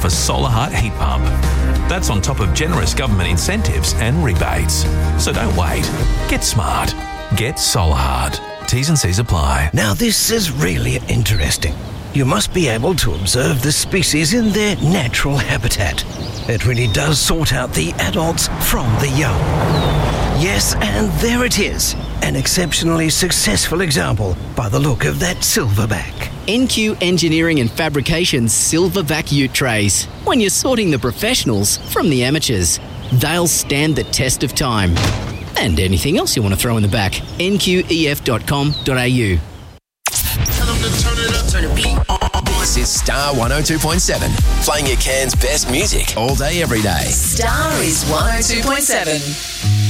a Solar Heart heat pump. That's on top of generous government incentives and rebates. So don't wait. Get smart. Get Solar Heart. T's and C's apply. Now this is really interesting. You must be able to observe the species in their natural habitat. It really does sort out the adults from the young. Yes, and there it is. An exceptionally successful example by the look of that silverback. NQ Engineering and Fabrication's Silverback ute trays. When you're sorting the professionals from the amateurs, they'll stand the test of time. And anything else you want to throw in the back. nqef.com.au. This is Star 102.7, playing your Cairns best music all day, every day. Star is 102.7.